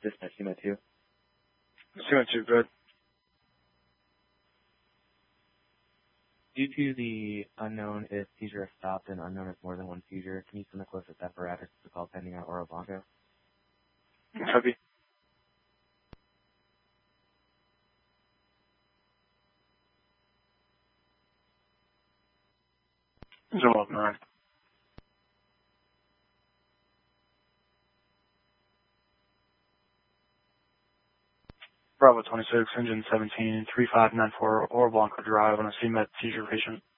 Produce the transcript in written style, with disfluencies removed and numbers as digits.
Dispatch CMAT 2. CMAT 2, good. Due to the unknown if seizure is stopped and unknown if more than one seizure, can you send the closest apparatus to the call pending at Oro Blanco? Copy. Zone 11, Bravo 26, engine 17, 3594, Oro Blanco Drive on a CMAT seizure patient.